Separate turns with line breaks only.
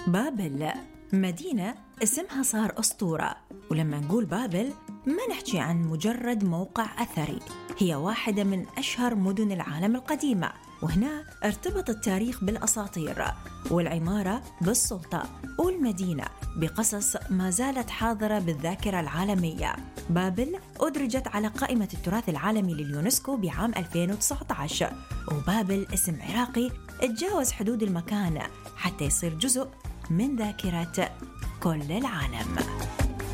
بابل مدينة اسمها صار أسطورة، ولما نقول بابل ما نحكي عن مجرد موقع أثري، هي واحدة من أشهر مدن العالم القديمة، وهنا ارتبط التاريخ بالأساطير والعمارة بالسلطة والمدينة بقصص ما زالت حاضرة بالذاكرة العالمية. بابل أدرجت على قائمة التراث العالمي لليونسكو بعام 2019، وبابل اسم عراقي اتجاوز حدود المكان حتى يصير جزء من ذاكرة كل العالم.